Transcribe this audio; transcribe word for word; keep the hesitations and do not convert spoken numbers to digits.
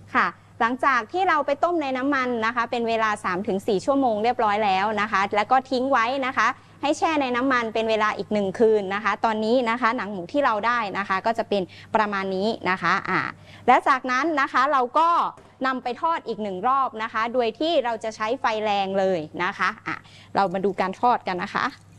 ค่ะหลังจากที่เราไปต้มในน้ำมันนะคะเป็นเวลา สามถึงสี่ ชั่วโมงเรียบร้อยแล้วนะคะแล้วก็ทิ้งไว้นะคะให้แช่ในน้ำมันเป็นเวลาอีกหนึ่งคืนนะคะตอนนี้นะคะหนังหมูที่เราได้นะคะก็จะเป็นประมาณนี้นะคะอ่าและจากนั้นนะคะเราก็นำไปทอดอีกหนึ่งรอบนะคะโดยที่เราจะใช้ไฟแรงเลยนะคะอ่ะเรามาดูการทอดกันนะคะ